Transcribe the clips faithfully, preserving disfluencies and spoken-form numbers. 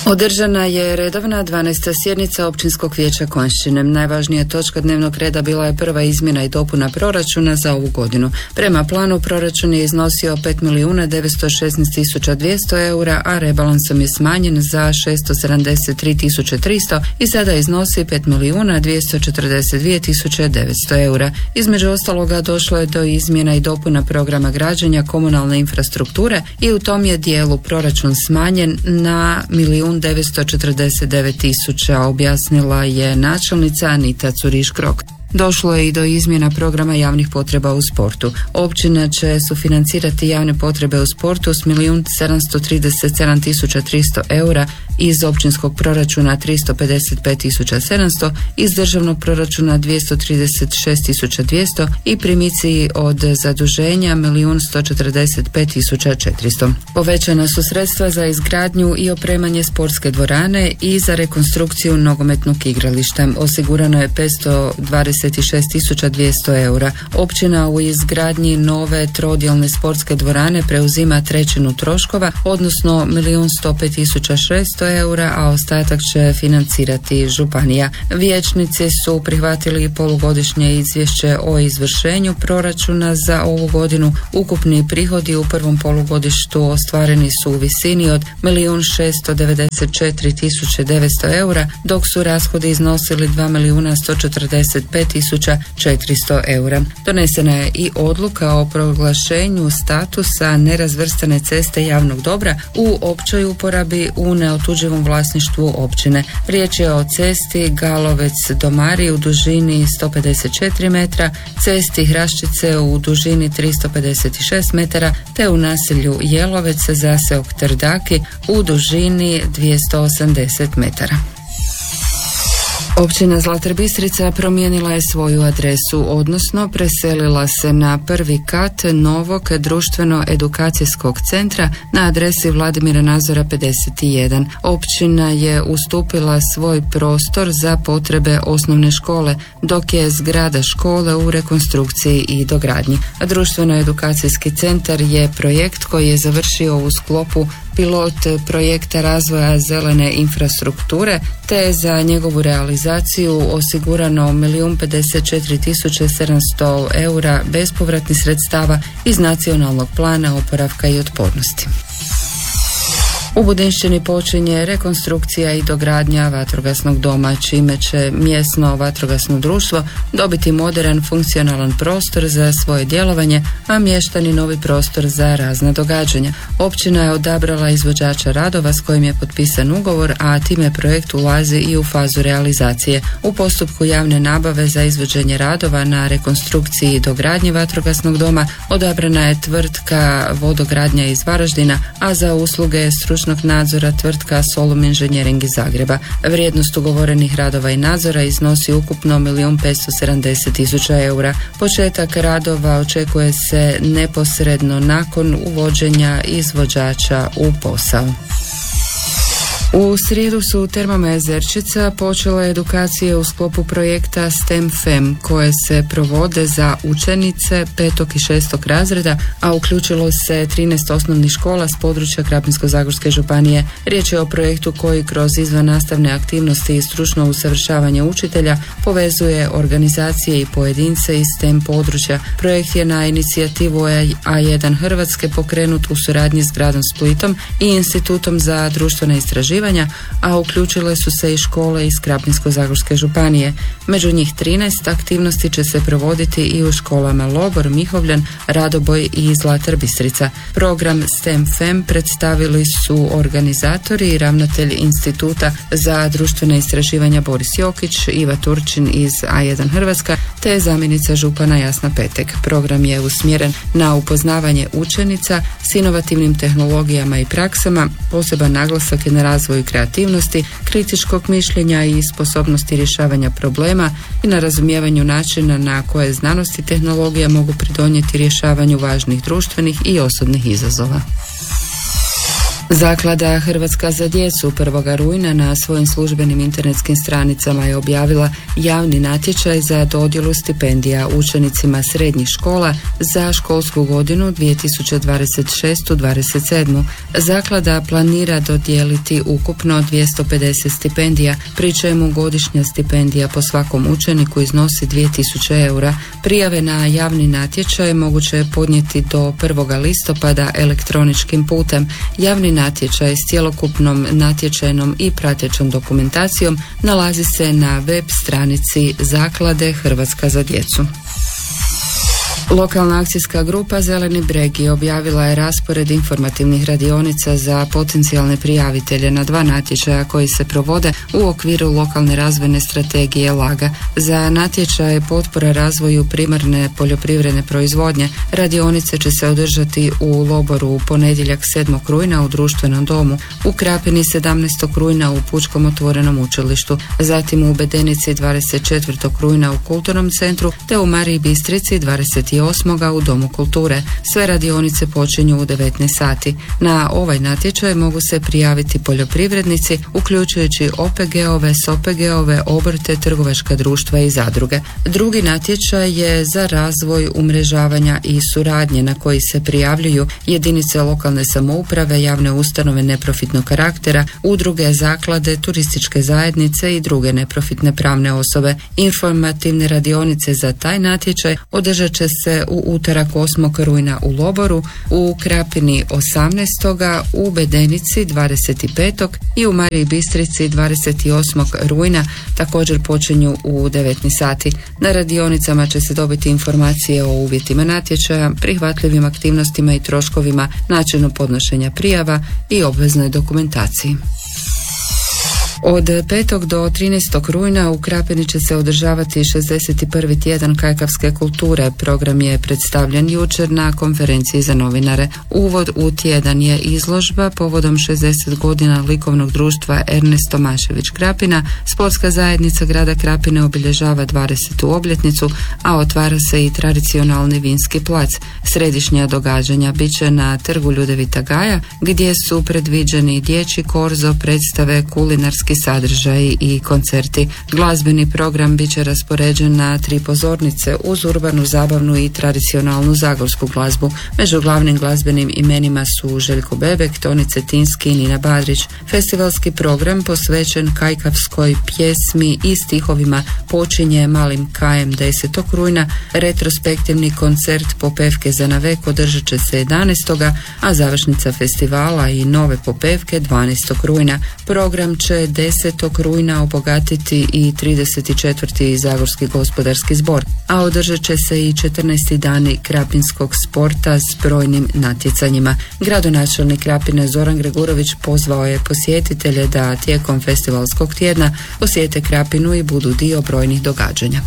Održana je redovna dvanaesta sjednica Općinskog vijeća Konjšćine. Najvažnija točka dnevnog reda bila je prva izmjena i dopuna proračuna za ovu godinu. Prema planu proračun je iznosio pet milijuna devetsto šesnaest tisuća dvjesto eura, a rebalansom je smanjen za šesto sedamdeset tri tisuće tristo i sada iznosi pet milijuna dvjesto četrdeset dvije tisuće devetsto eura. Između ostaloga došlo je do izmjena i dopuna programa građenja komunalne infrastrukture i u tom je dijelu proračun smanjen na milijun devetsto četrdeset devet tisuća, objasnila je načelnica Anita Curiš-Krok. Došlo je i do izmjena programa javnih potreba u sportu. Općina će sufinancirati javne potrebe u sportu s milijun sedamsto trideset sedam tisuća tristo eura, iz općinskog proračuna tristo pedeset pet tisuća sedamsto, iz državnog proračuna dvjesto trideset šest tisuća dvjesto i primici od zaduženja milijun sto četrdeset pet tisuća četiristo. Povećana su sredstva za izgradnju i opremanje sportske dvorane i za rekonstrukciju nogometnog igrališta. Osigurano je petsto dvadeset šest tisuća dvjesto eura. Općina u izgradnji nove trodjelne sportske dvorane preuzima trećinu troškova, odnosno milijun sto pet tisuća šesto eura, a ostatak će financirati županija. Vijećnici su prihvatili polugodišnje izvješće o izvršenju proračuna za ovu godinu. Ukupni prihodi u prvom polugodištu ostvareni su u visini od milijun šesto devedeset četiri tisuće devetsto eura, dok su rashodi iznosili dva milijuna sto četrdeset pet tisuća četiristo eura. Donesena je i odluka o proglašenju statusa nerazvrstane ceste javnog dobra u općoj uporabi u neotuđivom vlasništvu općine. Riječ je o cesti Galovec-Domari u dužini sto pedeset četiri metra, cesti Hraščice u dužini tristo pedeset šest metara, te u naselju Jelovec zaseok Trdaki u dužini dvjesto osamdeset metara. Općina Zlatar Bistrica promijenila je svoju adresu, odnosno preselila se na prvi kat novog društveno-edukacijskog centra na adresi Vladimira Nazora pedeset jedan. Općina je ustupila svoj prostor za potrebe osnovne škole, dok je zgrada škole u rekonstrukciji i dogradnji. Društveno-edukacijski centar je projekt koji je završio u sklopu pilot projekta razvoja zelene infrastrukture, te je za njegovu realizaciju osigurano milijun pedeset četiri tisuće sedamsto eura bespovratnih sredstava iz Nacionalnog plana oporavka i otpornosti. U Budinšćini počinje rekonstrukcija i dogradnja vatrogasnog doma, čime će mjesno vatrogasno društvo dobiti moderan, funkcionalan prostor za svoje djelovanje, a mještani novi prostor za razna događanja. Općina je odabrala izvođača radova s kojim je potpisan ugovor, a time projekt ulazi i u fazu realizacije. U postupku javne nabave za izvođenje radova na rekonstrukciji i dogradnji vatrogasnog doma odabrana je tvrtka Vodogradnja iz Varaždina, a za usluge stručnog nadzora tvrtka Solum Inženjering iz Zagreba. Vrijednost ugovorenih radova i nadzora iznosi ukupno milijun petsto sedamdeset tisuća eura. Početak radova očekuje se neposredno nakon uvođenja izvođača u posao. U srijedu su u Termama Jezerčica počele edukacije u sklopu projekta STEM F E M koje se provode za učenice petog i šestog razreda, a uključilo se trinaest osnovnih škola s područja Krapinsko-zagorske županije. Riječ je o projektu koji kroz izvannastavne aktivnosti i stručno usavršavanje učitelja povezuje organizacije i pojedince iz STEM područja. Projekt je na inicijativu A jedan Hrvatske pokrenut u suradnji s gradom Splitom i Institutom za društvena istraživanja, a uključile su se i škole iz Krapinsko-zagorske županije. Među njih trinaest aktivnosti će se provoditi i u školama Lobor, Mihovljan, Radoboj i Zlatar Bistrica. Program STEM F E M predstavili su organizatori i ravnatelj Instituta za društvena istraživanja Boris Jokić, Iva Turčin iz A jedan Hrvatska, te zamjenica župana Jasna Petek. Program je usmjeren na upoznavanje učenica s inovativnim tehnologijama i praksama, poseban naglasak je na razvoju kreativnosti, kritičkog mišljenja i sposobnosti rješavanja problema i na razumijevanju načina na koje znanost i tehnologija mogu pridonijeti rješavanju važnih društvenih i osobnih izazova. Zaklada Hrvatska za djecu prvog rujna na svojim službenim internetskim stranicama je objavila javni natječaj za dodjelu stipendija učenicima srednjih škola za školsku godinu dvije tisuće dvadeset šeste dvadeset sedme. Zaklada planira dodijeliti ukupno dvjesto pedeset stipendija, pri čemu godišnja stipendija po svakom učeniku iznosi dvije tisuće eura. Prijave na javni natječaj moguće je podnijeti do prvog listopada elektroničkim putem. Javni natječaj s cjelokupnom natječajnom i pratećom dokumentacijom nalazi se na web stranici Zaklade Hrvatska za djecu. Lokalna akcijska grupa Zeleni bregi objavila je raspored informativnih radionica za potencijalne prijavitelje na dva natječaja koji se provode u okviru lokalne razvojne strategije LAGA. Za natječaj potpora razvoju primarne poljoprivredne proizvodnje radionice će se održati u Loboru u ponedjeljak sedmog rujna u društvenom domu, u Krapini sedamnaestog rujna u Pučkom otvorenom učilištu, zatim u Bedenici dvadeset četvrtog rujna u Kulturnom centru te u Mariji Bistrici dvadeset osmog u Domu kulture. Sve radionice počinju u devetnaest sati. Na ovaj natječaj mogu se prijaviti poljoprivrednici, uključujući O P G-ove, S O P G-ove, obrte, trgovačka društva i zadruge. Drugi natječaj je za razvoj umrežavanja i suradnje na koji se prijavljuju jedinice lokalne samouprave, javne ustanove neprofitnog karaktera, udruge, zaklade, turističke zajednice i druge neprofitne pravne osobe. Informativne radionice za taj natječaj održat će se u utorak osmog rujna u Loboru, u Krapini osamnaestog u Bedenici dvadeset petog i u Mariji Bistrici dvadeset osmog rujna, također počinju u devetnaest sati. Na radionicama će se dobiti informacije o uvjetima natječaja, prihvatljivim aktivnostima i troškovima, načinu podnošenja prijava i obveznoj dokumentaciji. Od petog do trinaestog rujna u Krapini će se održavati šezdeset prvi tjedan kajkavske kulture. Program je predstavljen jučer na konferenciji za novinare. Uvod u tjedan je izložba povodom šezdeset godina likovnog društva Ernest Tomašević Krapina. Sportska zajednica grada Krapine obilježava dvadesetu obljetnicu, a otvara se i tradicionalni vinski plac. Središnja događanja bit će na trgu Ljudevita Gaja, gdje su predviđeni dječji korzo, predstave, kulinarski sadržaji i koncerti. Glazbeni program bit će raspoređen na tri pozornice uz urbanu, zabavnu i tradicionalnu zagorsku glazbu. Među glavnim glazbenim imenima su Željko Bebek, Toni Cetinski i Nina Badrić. Festivalski program posvećen kajkavskoj pjesmi i stihovima počinje malim kajem desetog rujna. Retrospektivni koncert Popevke za navek održat će se jedanaestog a završnica festivala i nove popevke dvanaestog rujna. Program će desetog rujna obogatiti i trideset četvrti Zagorski gospodarski zbor, a održat će se i četrnaesti dani krapinskog sporta s brojnim natjecanjima. Gradonačelnik Krapine Zoran Gregurović pozvao je posjetitelje da tijekom festivalskog tjedna posjete Krapinu i budu dio brojnih događanja.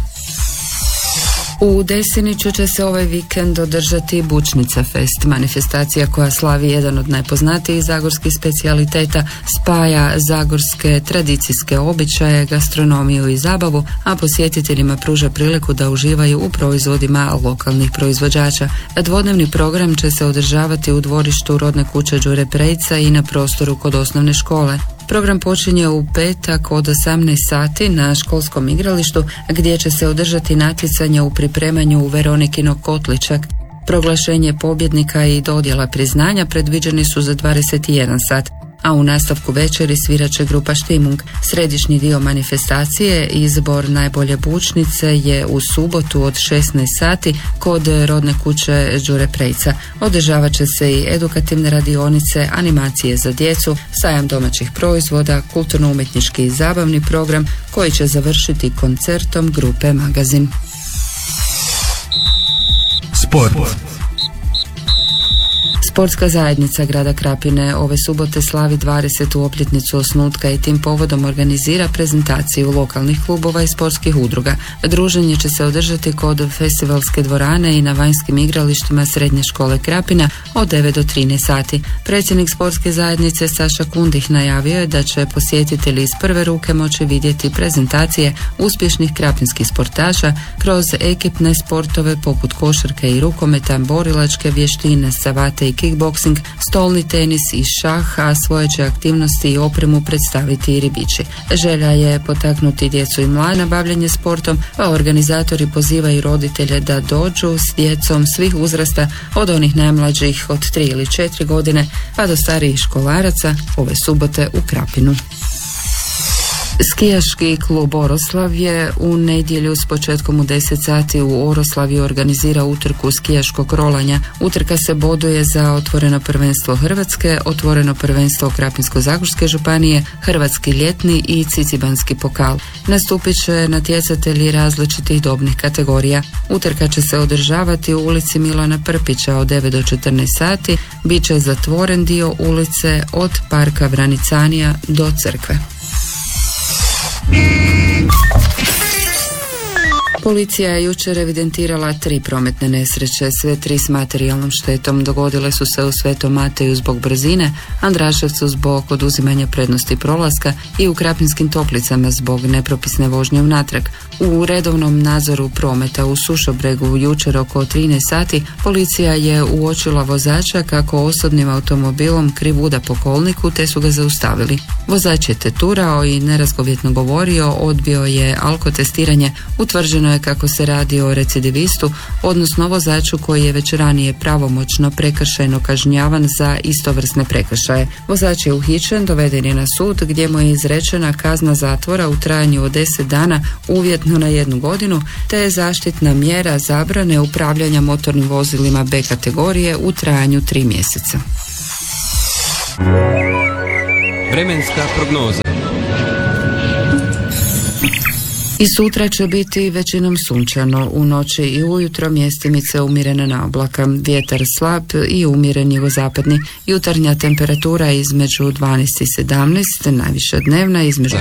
U Desiniću će se ovaj vikend održati Bučnica Fest, manifestacija koja slavi jedan od najpoznatijih zagorskih specijaliteta, spaja zagorske tradicijske običaje, gastronomiju i zabavu, a posjetiteljima pruža priliku da uživaju u proizvodima lokalnih proizvođača. Dvodnevni program će se održavati u dvorištu rodne kuće Đure Prejca i na prostoru kod osnovne škole. Program počinje u petak od osamnaest sati na školskom igralištu, gdje će se održati natjecanje u pripremanju Veronikinog kotličak. Proglašenje pobjednika i dodjela priznanja predviđeni su za dvadeset jedan sat, a u nastavku večeri svirat će grupa Štimung. Središnji dio manifestacije, izbor najbolje bučnice, je u subotu od šesnaest sati kod rodne kuće Đure Prejca. Održavat će se i edukativne radionice, animacije za djecu, sajam domaćih proizvoda, kulturno-umjetnički i zabavni program koji će završiti koncertom grupe Magazin. Sport. Sportska zajednica grada Krapine ove subote slavi dvadesetu obljetnicu osnutka i tim povodom organizira prezentaciju lokalnih klubova i sportskih udruga. Druženje će se održati kod festivalske dvorane i na vanjskim igralištima Srednje škole Krapina od devet do trinaest sati. Predsjednik sportske zajednice Saša Kundih najavio je da će posjetitelji iz prve ruke moći vidjeti prezentacije uspješnih krapinskih sportaša kroz ekipne sportove poput košarke i rukometa, borilačke vještine, savate i kickboksing, stolni tenis i šah, a svoje će aktivnosti i opremu predstaviti i ribiči. Želja je potaknuti djecu i mlade na bavljenje sportom, a organizatori pozivaju roditelje da dođu s djecom svih uzrasta, od onih najmlađih od tri ili četiri godine pa do starijih školaraca ove subote u Krapinu. Skijaški klub Oroslavlje u nedjelju s početkom u deset sati u Oroslavlju organizira utrku skijaškog rolanja. Utrka se boduje za otvoreno prvenstvo Hrvatske, otvoreno prvenstvo Krapinsko-zagorske županije, hrvatski ljetni i cicibanski pokal. Nastupit će natjecatelji različitih dobnih kategorija. Utrka će se održavati u ulici Milana Prpića od devet do četrnaest sati. Biće zatvoren dio ulice od parka Vranicanija do crkve. Policija je jučer evidentirala tri prometne nesreće, sve tri s materijalnom štetom. Dogodile su se u Svetom Mateju zbog brzine, Andraševcu zbog oduzimanja prednosti prolaska i u Krapinskim Toplicama zbog nepropisne vožnje unatrag. U redovnom nadzoru prometa u Sušobregu jučer oko trinaest sati policija je uočila vozača kako osobnim automobilom krivuda po kolniku, te su ga zaustavili. Vozač je teturao i nerazgovjetno govorio, odbio je alkotestiranje. Utvrđeno je kako se radi o recidivistu, odnosno vozaču koji je već ranije pravomoćno prekršajno kažnjavan za istovrsne prekršaje. Vozač je uhićen, doveden je na sud gdje mu je izrečena kazna zatvora u trajanju od deset dana uvjetno na jednu godinu, te je zaštitna mjera zabrane upravljanja motornim vozilima B kategorije u trajanju tri mjeseca. Vremenska prognoza. I sutra će biti većinom sunčano, u noći i ujutro mjestimice umjerene na oblaka, vjetar slab i umjeren jugozapadni, jutarnja temperatura između dvanaest i sedamnaest, najviša dnevna između...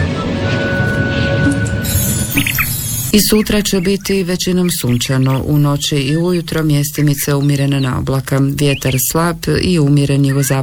I sutra će biti većinom sunčano, u noći i ujutro mjestimice umjerene na oblaka, vjetar slab i umjeren jugozapadni.